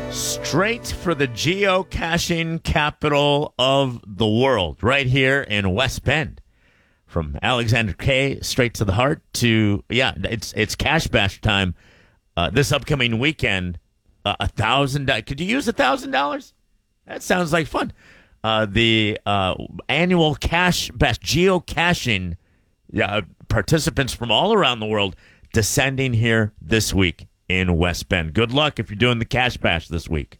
Straight for the geocaching capital of the world, right here in West Bend. From Alexander K straight to the heart to, it's Cash Bash time this upcoming weekend. $1,000. Could you use $1,000? That sounds like fun. The annual Cash Bash geocaching participants from all around the world descending here this week in West Bend. Good luck if you're doing the Cash Bash this week.